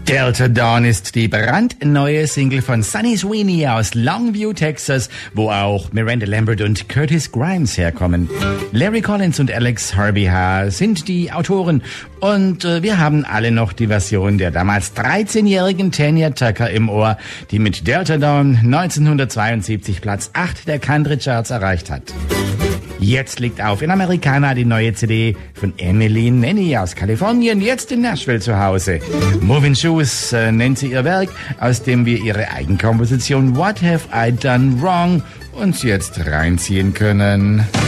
Delta Dawn ist die brandneue Single von Sunny Sweeney aus Longview, Texas, wo auch Miranda Lambert und Curtis Grimes herkommen. Larry Collins und Alex Harvey sind die Autoren und wir haben alle noch die Version der damals 13-jährigen Tanya Tucker im Ohr, die mit Delta Dawn 1972 Platz 8 der Country Charts erreicht hat. Jetzt liegt auf in Americana die neue CD von Emily Nenny aus Kalifornien, jetzt in Nashville zu Hause. Moving Shoes nennt sie ihr Werk, aus dem wir ihre Eigenkomposition What Have I Done Wrong uns jetzt reinziehen können.